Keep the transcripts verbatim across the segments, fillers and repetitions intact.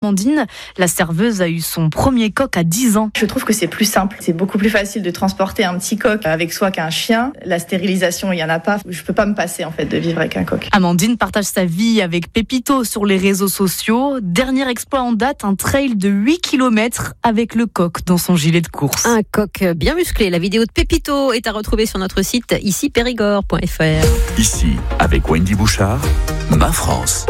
Amandine, la serveuse a eu son premier coq à dix ans. Je trouve que c'est plus simple. C'est beaucoup plus facile de transporter un petit coq avec soi qu'un chien. La stérilisation, il n'y en a pas. Je ne peux pas me passer en fait de vivre avec un coq. Amandine partage sa vie avec Pépito sur les réseaux sociaux. Dernier exploit en date, un trail de huit kilomètres avec le coq dans son gilet de course. Un coq bien musclé. La vidéo de Pépito est à retrouver sur notre site ici périgord point f r. Ici, avec Wendy Bouchard, Ma France.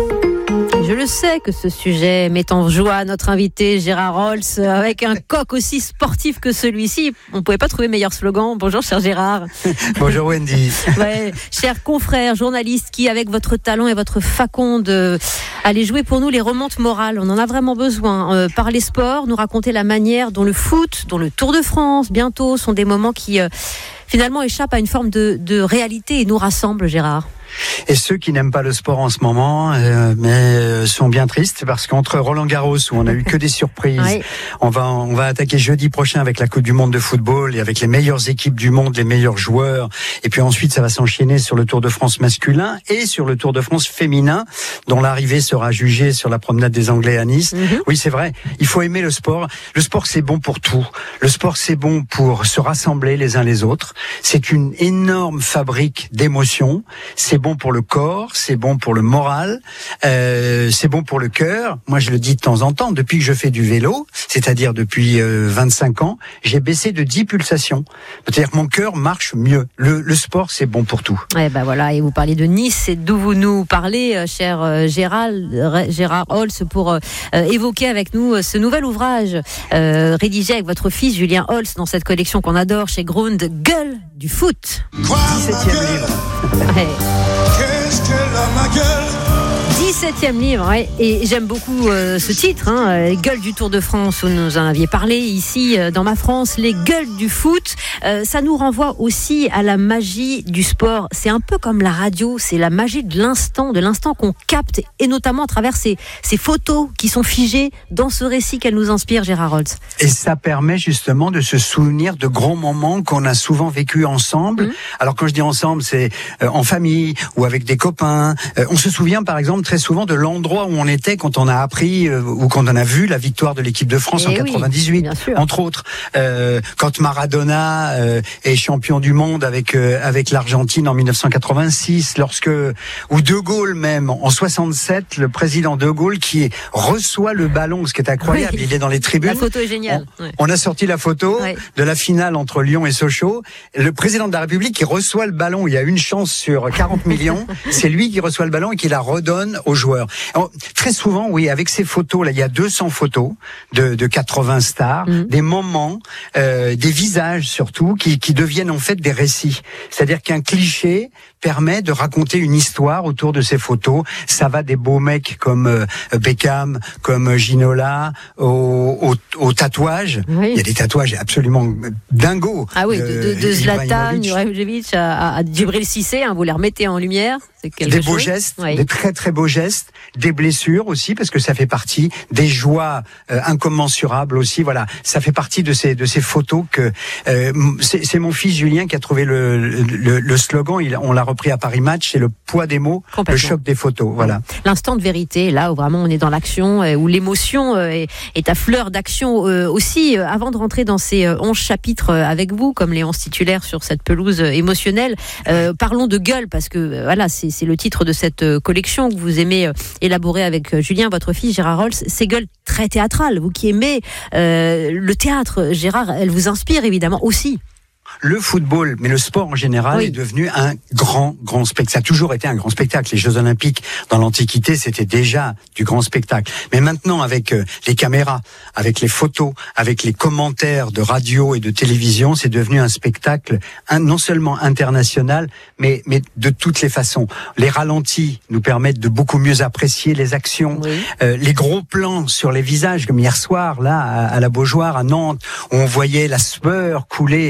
Je le sais que ce sujet met en joie notre invité Gérard Holtz, avec un coq aussi sportif que celui-ci. On ne pouvait pas trouver meilleur slogan. Bonjour cher Gérard. Bonjour Wendy. Ouais, cher confrère, journaliste qui, avec votre talent et votre faconde, euh, allez jouer pour nous les remontes morales. On en a vraiment besoin. Euh, parler sport, nous raconter la manière dont le foot, dont le Tour de France, bientôt, sont des moments qui euh, finalement échappent à une forme de, de réalité et nous rassemblent, Gérard. Et ceux qui n'aiment pas le sport en ce moment, euh, mais euh, sont bien tristes parce qu'entre Roland-Garros où on a eu que des surprises, oui. on va on va attaquer jeudi prochain avec la Coupe du Monde de football et avec les meilleures équipes du monde, les meilleurs joueurs, et puis ensuite ça va s'enchaîner sur le Tour de France masculin et sur le Tour de France féminin, dont l'arrivée sera jugée sur la promenade des Anglais à Nice. Mm-hmm. Oui, c'est vrai, il faut aimer le sport. Le sport, c'est bon pour tout. Le sport, c'est bon pour se rassembler les uns les autres. C'est une énorme fabrique d'émotions. C'est bon pour le corps, c'est bon pour le moral, euh, c'est bon pour le cœur. Moi, je le dis de temps en temps, depuis que je fais du vélo, c'est-à-dire depuis euh, vingt-cinq ans, j'ai baissé de dix pulsations. C'est-à-dire que mon cœur marche mieux. Le, le sport, c'est bon pour tout. Et ben voilà, et vous parlez de Nice, c'est d'où vous nous parlez, euh, cher euh, Gérard, euh, Gérard Holtz, pour euh, évoquer avec nous euh, ce nouvel ouvrage euh, rédigé avec votre fils Julien Holtz dans cette collection qu'on adore chez Grund, Gueule du foot. dix-septième livre. Ouais. Qu'est-ce qu'elle a ma gueule? dix-septième livre, ouais. Et j'aime beaucoup euh, ce titre, hein, les gueules du Tour de France, où nous en aviez parlé ici euh, dans Ma France, les gueules du foot. Euh, ça nous renvoie aussi à la magie du sport. C'est un peu comme la radio, c'est la magie de l'instant, de l'instant qu'on capte, et notamment à travers ces, ces photos qui sont figées dans ce récit qu'elle nous inspire, Gérard Holtz. Et ça permet justement de se souvenir de grands moments qu'on a souvent vécu ensemble. Mmh. Alors quand je dis ensemble, c'est euh, en famille ou avec des copains. Euh, on se souvient par exemple très souvent de l'endroit où on était quand on a appris euh, ou quand on a vu la victoire de l'équipe de France et en quatre-vingt-dix-huit, oui, entre autres. Euh, quand Maradona euh, est champion du monde avec euh, avec l'Argentine en dix-neuf cent quatre-vingt-six, lorsque ou De Gaulle même en soixante-sept, le président De Gaulle qui reçoit le ballon, ce qui est incroyable, oui. Il est dans les tribunes. La photo est géniale. On, ouais. on a sorti la photo ouais. de la finale entre Lyon et Sochaux. Le président de la République qui reçoit le ballon, il y a une chance sur quarante millions, c'est lui qui reçoit le ballon et qui la redonne aux joueurs. Alors, très souvent, oui, avec ces photos, là, il y a deux cents photos de, de quatre-vingts stars, mmh. des moments, euh, des visages surtout, qui, qui deviennent en fait des récits. C'est-à-dire qu'un cliché permet de raconter une histoire autour de ces photos. Ça va des beaux mecs comme euh, Beckham, comme Ginola, au, au, au tatouage. Oui. Il y a des tatouages absolument dingos. Ah oui, de, de, de Zlatan, Ibrahimovic à, à Djibril Cissé, hein, vous les remettez en lumière. Des beaux gestes, oui. des très très beaux gestes, des blessures aussi parce que ça fait partie des joies euh, incommensurables aussi. Voilà, ça fait partie de ces de ces photos que euh, c'est, c'est mon fils Julien qui a trouvé le le, le slogan. Il, on l'a repris à Paris Match, c'est le poids des mots, le choc des photos. Voilà. L'instant de vérité, là où vraiment on est dans l'action, euh, où l'émotion euh, est, est à fleur d'action euh, aussi. Euh, avant de rentrer dans ces euh, onze chapitres euh, avec vous, comme les onze titulaires sur cette pelouse euh, émotionnelle, euh, parlons de gueule parce que euh, voilà c'est C'est le titre de cette collection que vous aimez élaborer avec Julien, votre fils Gérard Holtz. Ces gueules très théâtrales, vous qui aimez euh, le théâtre, Gérard, elle vous inspire évidemment aussi. Le football, mais le sport en général, oui. est devenu un grand, grand spectacle. Ça a toujours été un grand spectacle. Les Jeux Olympiques, dans l'Antiquité, c'était déjà du grand spectacle. Mais maintenant, avec euh, les caméras, avec les photos, avec les commentaires de radio et de télévision, c'est devenu un spectacle un, non seulement international, mais, mais de toutes les façons. Les ralentis nous permettent de beaucoup mieux apprécier les actions. Oui. Euh, les gros plans sur les visages, comme hier soir, là, à, à la Beaujoire, à Nantes, où on voyait la sueur couler sur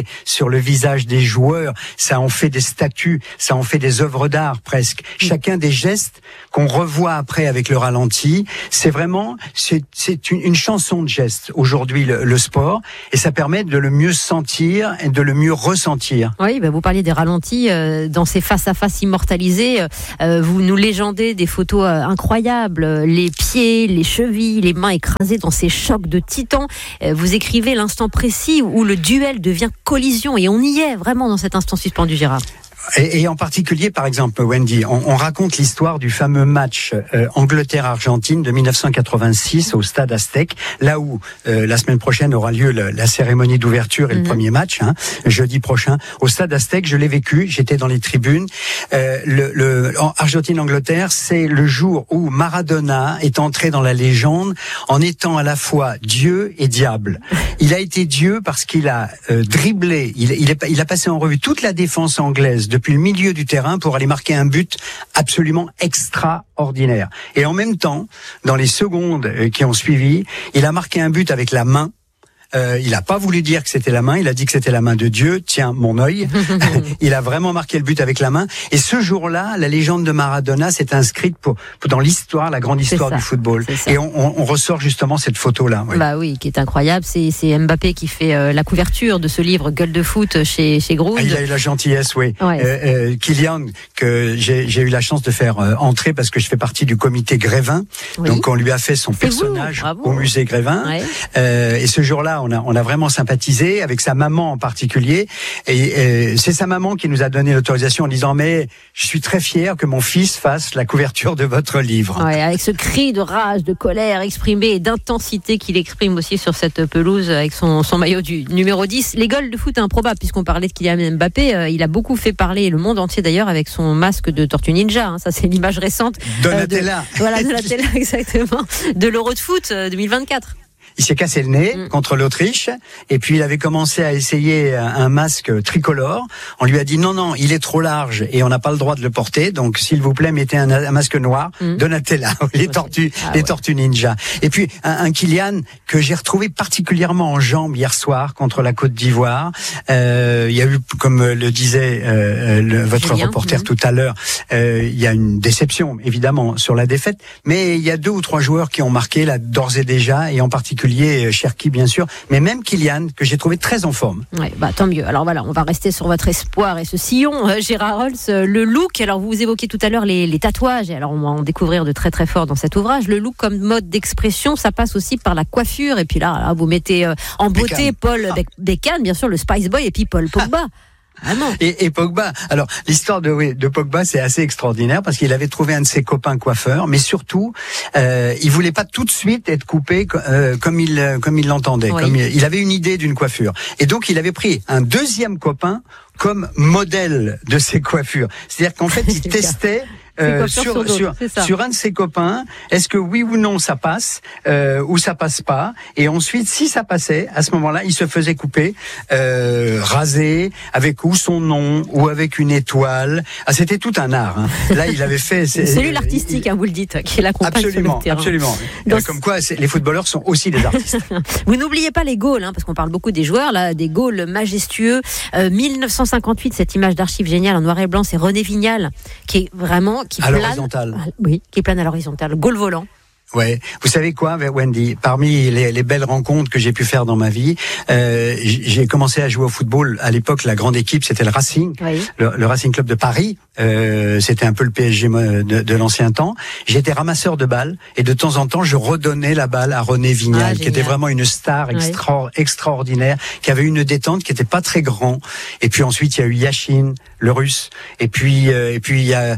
sur le visage des joueurs, ça en fait des statues, ça en fait des œuvres d'art presque. Chacun des gestes qu'on revoit après avec le ralenti, c'est vraiment, c'est, c'est une, une chanson de gestes aujourd'hui le, le sport, et ça permet de le mieux sentir et de le mieux ressentir. Oui, bah vous parliez des ralentis, euh, dans ces face-à-face immortalisés, euh, vous nous légendez des photos euh, incroyables, les pieds, les chevilles, les mains écrasées dans ces chocs de titans. Euh, vous écrivez l'instant précis où le duel devient collision, et on y est vraiment dans cet instant suspendu, Gérard. Et, et en particulier, par exemple, Wendy, on, on raconte l'histoire du fameux match euh, Angleterre-Argentine de dix-neuf cent quatre-vingt-six au stade Aztec, là où euh, la semaine prochaine aura lieu le, la cérémonie d'ouverture et mmh. le premier match, hein, jeudi prochain. Au stade Aztec, je l'ai vécu, j'étais dans les tribunes. Euh, le, le Argentine-Angleterre, c'est le jour où Maradona est entré dans la légende en étant à la fois Dieu et diable. Il a été Dieu parce qu'il a euh, dribblé, il, il, est, il a passé en revue toute la défense anglaise depuis le milieu du terrain pour aller marquer un but absolument extraordinaire. Et en même temps, dans les secondes qui ont suivi, il a marqué un but avec la main. Euh, il n'a pas voulu dire que c'était la main, il a dit que c'était la main de Dieu. Tiens, mon œil. Il a vraiment marqué le but avec la main. Et ce jour-là, la légende de Maradona s'est inscrite pour, pour dans l'histoire, la grande histoire du football. Et on, on, on ressort justement cette photo-là. Oui. Bah oui, qui est incroyable. C'est, c'est Mbappé qui fait euh, la couverture de ce livre Gueule de foot chez chez Ground. Ah, il a eu la gentillesse, oui. Ouais. Euh, euh, Kylian, que j'ai, j'ai eu la chance de faire euh, entrer parce que je fais partie du comité Grévin. Oui. Donc on lui a fait son c'est personnage au musée Grévin. Ouais. Euh, et ce jour-là, on a on a vraiment sympathisé avec sa maman en particulier. Et, et c'est sa maman qui nous a donné l'autorisation en disant mais je suis très fier que mon fils fasse la couverture de votre livre. Ouais, avec ce cri de rage, de colère exprimé et d'intensité qu'il exprime aussi sur cette pelouse avec son, son maillot du numéro dix. Les goals de foot improbables, puisqu'on parlait de Kylian Mbappé, euh, il a beaucoup fait parler le monde entier d'ailleurs avec son masque de Tortue Ninja. Hein, ça c'est l'image récente. Donatella. Euh, de, voilà, Donatella, exactement. De l'Euro de foot euh, deux mille vingt-quatre. Il s'est cassé le nez mmh. contre l'Autriche, et puis il avait commencé à essayer un masque tricolore. On lui a dit non, non, il est trop large et on n'a pas le droit de le porter, donc s'il vous plaît, mettez un, un masque noir. Mmh. Donatella, les tortues, ah, les ouais. tortues ninja. Et puis un, un Kylian que j'ai retrouvé particulièrement en jambes hier soir contre la Côte d'Ivoire. Euh, il y a eu, comme le disait euh, le, votre Julien, reporter mmh. tout à l'heure, euh, il y a une déception évidemment sur la défaite, mais il y a deux ou trois joueurs qui ont marqué là d'ores et déjà, et en particulier Cherki bien sûr, mais même Kylian que j'ai trouvé très en forme. Ouais, bah tant mieux. Alors voilà, on va rester sur votre espoir et ce sillon, euh, Gérard Holtz, euh, le look. Alors vous évoquiez tout à l'heure les, les tatouages, et alors on va en découvrir de très très fort dans cet ouvrage. Le look comme mode d'expression, ça passe aussi par la coiffure, et puis là, là vous mettez euh, en beauté Beckham. Paul ah. Beckham, bien sûr, le Spice Boy, et puis Paul Pogba. Ah non. Et, et Pogba. Alors l'histoire de, oui, de Pogba, c'est assez extraordinaire parce qu'il avait trouvé un de ses copains coiffeurs, mais surtout, euh, il voulait pas tout de suite être coupé euh, comme il comme il l'entendait. Oui. Comme il, il avait une idée d'une coiffure, et donc il avait pris un deuxième copain comme modèle de ses coiffures. C'est-à-dire qu'en fait, il testait. Euh, sur, sur, sur, sur un de ses copains, est-ce que oui ou non ça passe, euh, ou ça passe pas, et ensuite si ça passait, à ce moment-là il se faisait couper, euh, raser, avec ou son nom, ou avec une étoile. Ah, c'était tout un art, hein. Là il avait fait... C'est celui l'artistique, hein, vous le dites, qui l'accompagne absolument, sur le terrain. Absolument, absolument. Comme quoi les footballeurs sont aussi des artistes. Vous n'oubliez pas les goals, hein, parce qu'on parle beaucoup des joueurs, là, des goals majestueux. Euh, dix-neuf cent cinquante-huit, cette image d'archive géniale en noir et blanc, c'est René Vignal, qui est vraiment... Qui à plane, l'horizontale. Oui, qui plane à l'horizontale. Goal volant. Ouais, vous savez quoi, Wendy, parmi les, les belles rencontres que j'ai pu faire dans ma vie, euh, j'ai commencé à jouer au football. À l'époque, la grande équipe, c'était le Racing, oui. le, le Racing Club de Paris. Euh, c'était un peu le P S G de, de l'ancien temps. J'étais ramasseur de balles, et de temps en temps, je redonnais la balle à René Vignal, ah, qui était vraiment une star extra, oui. extraordinaire, qui avait une détente qui était pas très grand. Et puis ensuite, il y a eu Yashin, le Russe, et puis euh, et puis il y a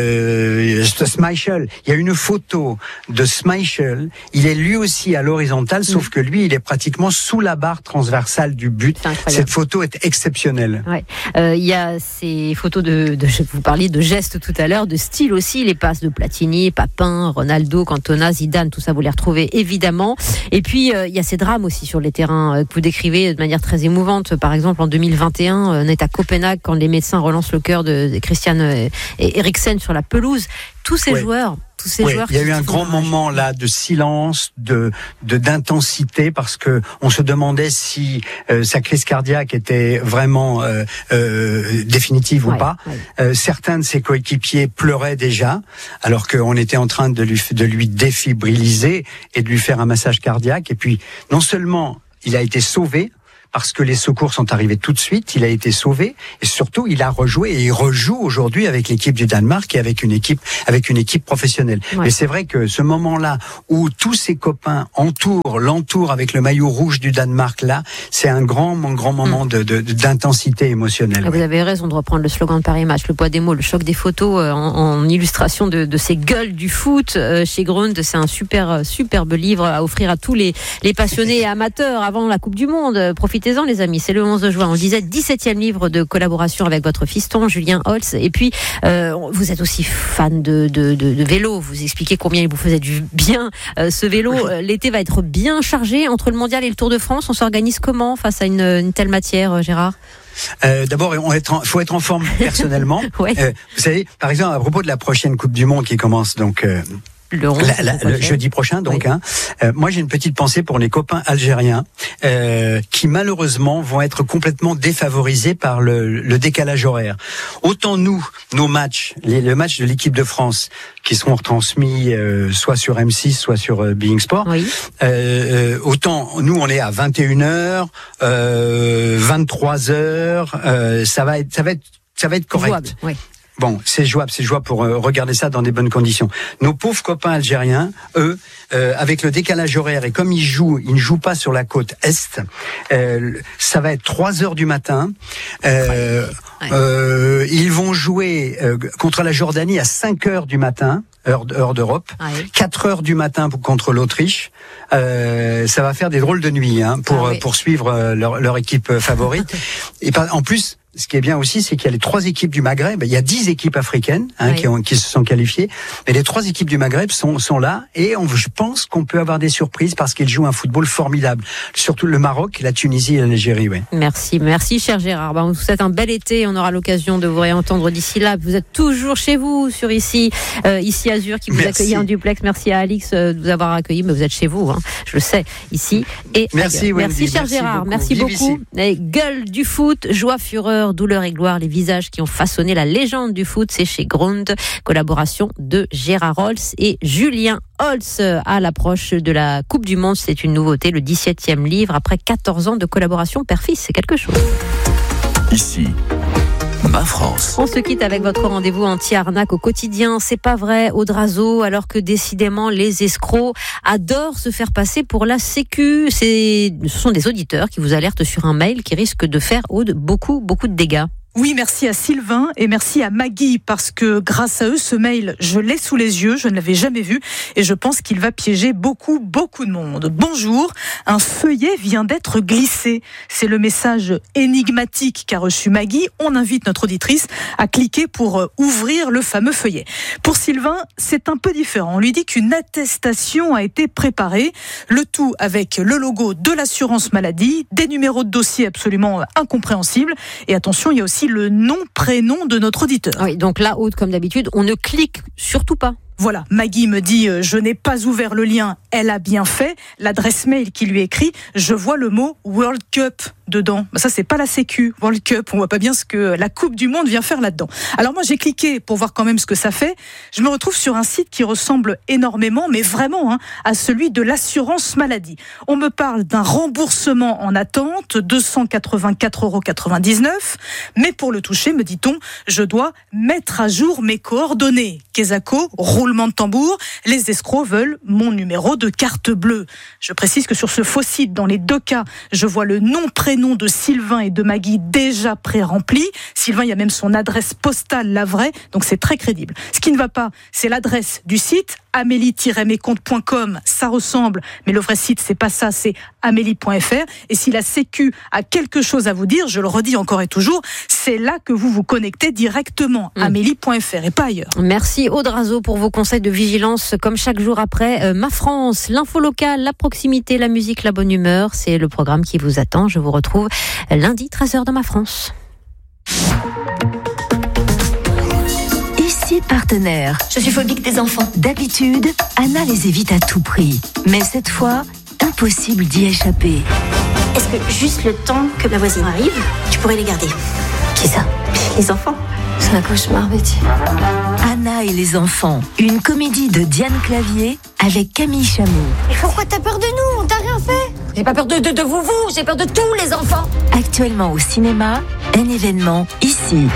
euh, Schmeichel. Il y a une photo de Schmeichel. Il est lui aussi à l'horizontale, mmh. sauf que lui, il est pratiquement sous la barre transversale du but. Cette photo est exceptionnelle. Ouais. Euh, il y a ces photos de, de, vous parliez de gestes tout à l'heure, de style aussi, les passes de Platini, Papin, Ronaldo, Cantona, Zidane, tout ça, vous les retrouvez évidemment. Et puis euh, il y a ces drames aussi sur les terrains euh, que vous décrivez de manière très émouvante. Par exemple, en deux mille vingt et un, on est à Copenhague quand les médecins relancent le cœur de Christian Eriksen sur la pelouse. Tous ces ouais. joueurs, tous tous ces oui, joueurs. Il y a eu un grand moment là de silence, de, de d'intensité, parce que on se demandait si euh, sa crise cardiaque était vraiment euh, euh, définitive ouais, ou pas. Ouais. Euh, certains de ses coéquipiers pleuraient déjà, alors qu'on était en train de lui de lui défibriliser et de lui faire un massage cardiaque. Et puis non seulement il a été sauvé, parce que les secours sont arrivés tout de suite, il a été sauvé, et surtout il a rejoué et il rejoue aujourd'hui avec l'équipe du Danemark et avec une équipe avec une équipe professionnelle. Ouais. Mais c'est vrai que ce moment-là où tous ses copains entourent, l'entourent avec le maillot rouge du Danemark, là, c'est un grand, grand moment mmh. de, de, d'intensité émotionnelle. Ah, vous avez raison de reprendre le slogan de Paris Match, le poids des mots, le choc des photos euh, en, en illustration de, de ces gueules du foot euh, chez Grund. C'est un super superbe livre à offrir à tous les, les passionnés et amateurs avant la Coupe du Monde. Profitez Profitez-en les amis, c'est le onze juin. On le disait, dix-septième livre de collaboration avec votre fiston Julien Holtz. Et puis, euh, vous êtes aussi fan de, de, de, de vélo. Vous expliquez combien il vous faisait du bien euh, ce vélo. Euh, l'été va être bien chargé entre le Mondial et le Tour de France. On s'organise comment face à une, une telle matière, Gérard ? Euh, d'abord, il faut être en forme personnellement. ouais. euh, vous savez, par exemple, à propos de la prochaine Coupe du Monde qui commence donc... Euh, Le, onze, la, la, le jeudi prochain, donc. Oui. Hein, euh, moi, j'ai une petite pensée pour les copains algériens euh, qui malheureusement vont être complètement défavorisés par le, le décalage horaire. Autant nous, nos matchs, les, le match de l'équipe de France, qui seront retransmis euh, soit sur M six, soit sur euh, Being Sport. Oui. Euh, autant nous, on est à vingt et une heures, euh, vingt-trois heures. Euh, ça va être, ça va être, ça va être correct. Jouable, oui. Bon, c'est jouable, c'est jouable pour euh, regarder ça dans des bonnes conditions. Nos pauvres copains algériens, eux, euh, avec le décalage horaire et comme ils jouent, ils ne jouent pas sur la côte est, euh, ça va être trois heures du matin. Euh, ouais. euh, ils vont jouer euh, contre la Jordanie à cinq heures du matin. Heure, heure d'Europe, ouais. quatre heures du matin pour, contre l'Autriche. Euh, ça va faire des drôles de nuit hein, pour, ah oui. pour suivre leur, leur équipe favorite. Et par, en plus, ce qui est bien aussi, c'est qu'il y a les trois équipes du Maghreb. Il y a dix équipes africaines hein, oui. qui, ont, qui se sont qualifiées. Mais les trois équipes du Maghreb sont, sont là. Et on, je pense qu'on peut avoir des surprises parce qu'ils jouent un football formidable. Surtout le Maroc, la Tunisie et l'Algérie. Oui. Merci, merci cher Gérard. Ben, on vous souhaite un bel été. On aura l'occasion de vous réentendre d'ici là. Vous êtes toujours chez vous, sur ici, euh, ici Azur, qui vous merci. accueille en duplex. Merci à Alix euh, de vous avoir accueilli. Mais vous êtes chez vous, hein, je le sais, ici et merci, ailleurs. Merci, cher merci Gérard. Beaucoup. Merci Vive beaucoup. Et gueule du foot, joie, fureur, douleur et gloire, les visages qui ont façonné la légende du foot, c'est chez Grund, collaboration de Gérard Holtz et Julien Holtz à l'approche de la Coupe du Monde. C'est une nouveauté, le dix-septième livre après quatorze ans de collaboration père-fils, c'est quelque chose. Ici, Ma France. On se quitte avec votre rendez-vous anti-arnaque au quotidien. C'est pas vrai, Audrazo, alors que décidément les escrocs adorent se faire passer pour la Sécu. C'est, ce sont des auditeurs qui vous alertent sur un mail qui risque de faire Aude beaucoup, beaucoup de dégâts. Oui, merci à Sylvain et merci à Maggie parce que grâce à eux, ce mail, je l'ai sous les yeux, je ne l'avais jamais vu et je pense qu'il va piéger beaucoup, beaucoup de monde. Bonjour, un feuillet vient d'être glissé. C'est le message énigmatique qu'a reçu Maggie. On invite notre auditrice à cliquer pour ouvrir le fameux feuillet. Pour Sylvain, c'est un peu différent. On lui dit qu'une attestation a été préparée, le tout avec le logo de l'assurance maladie, des numéros de dossier absolument incompréhensibles et attention, il y a aussi le nom, prénom de notre auditeur. Oui, donc là, Aude, comme d'habitude, on ne clique surtout pas. Voilà, Maggie me dit euh, « Je n'ai pas ouvert le lien, elle a bien fait ». L'adresse mail qui lui écrit « Je vois le mot World Cup » dedans. Bah ça, c'est pas la Sécu, World Cup. On voit pas bien ce que la Coupe du Monde vient faire là-dedans. Alors moi, j'ai cliqué pour voir quand même ce que ça fait. Je me retrouve sur un site qui ressemble énormément, mais vraiment, hein, à celui de l'assurance maladie. On me parle d'un remboursement en attente, deux cent quatre-vingt-quatre euros quatre-vingt-dix-neuf. Mais pour le toucher, me dit-on, je dois mettre à jour mes coordonnées. Quesaco, roulement de tambour, les escrocs veulent mon numéro de carte bleue. Je précise que sur ce faux site, dans les deux cas, je vois le nom, prénom de Sylvain et de Maggie déjà pré-rempli. Sylvain, il y a même son adresse postale, la vraie, donc c'est très crédible. Ce qui ne va pas, c'est l'adresse du site, amélie tiret mes comptes point com, ça ressemble, mais le vrai site, c'est pas ça, c'est amélie point f r. Et si la Sécu a quelque chose à vous dire, je le redis encore et toujours, c'est là que vous vous connectez directement, mmh. amélie point f r et pas ailleurs. Merci Audrazo pour vos conseils de vigilance, comme chaque jour après euh, Ma France, l'info locale, la proximité, la musique, la bonne humeur, c'est le programme qui vous attend. Je vous retrouve lundi treize heures dans Ma France. Ici métier de partenaire. Je suis phobique des enfants. D'habitude, Anna les évite à tout prix. Mais cette fois, impossible d'y échapper. Est-ce que juste le temps que ma voisine arrive, tu pourrais les garder? Qui ça? Les enfants. C'est un cauchemar, Betty. Anna et les enfants, une comédie de Diane Clavier avec Camille Chamou. Mais pourquoi t'as peur de nous? On t'a rien fait. J'ai pas peur de, de, de vous, vous, j'ai peur de tous les enfants. Actuellement au cinéma, un événement ici.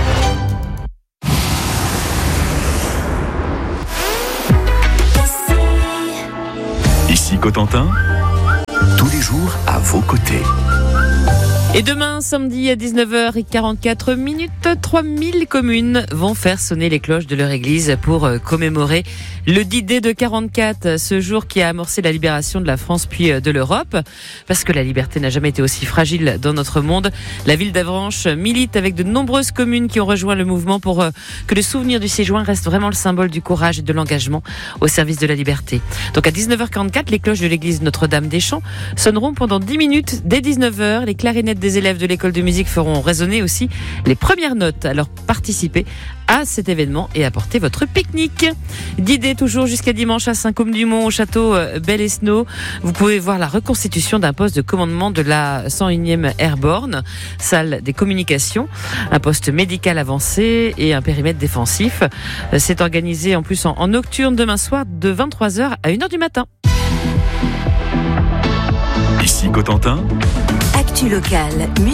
Ici Cotentin, tous les jours à vos côtés. Et demain, samedi à dix-neuf heures quarante-quatre minutes, trois mille communes vont faire sonner les cloches de leur église pour commémorer le D-Day de quarante-quatre, ce jour qui a amorcé la libération de la France puis de l'Europe. Parce que la liberté n'a jamais été aussi fragile dans notre monde, la ville d'Avranches milite avec de nombreuses communes qui ont rejoint le mouvement pour que le souvenir du six juin reste vraiment le symbole du courage et de l'engagement au service de la liberté. Donc à dix-neuf heures quarante-quatre, les cloches de l'église Notre-Dame-des-Champs sonneront pendant dix minutes. Dès dix-neuf heures, les clarinettes des élèves de l'école de musique feront résonner aussi les premières notes. Alors participez à cet événement et apportez votre pique-nique. D-Day toujours jusqu'à dimanche à Saint-Côme-du-Mont au château Bel-Esnault. Vous pouvez voir la reconstitution d'un poste de commandement de la cent unième Airborne, salle des communications, un poste médical avancé et un périmètre défensif. C'est organisé en plus en, en nocturne demain soir de vingt-trois heures à une heure du matin. Ici Cotentin, Actu locale.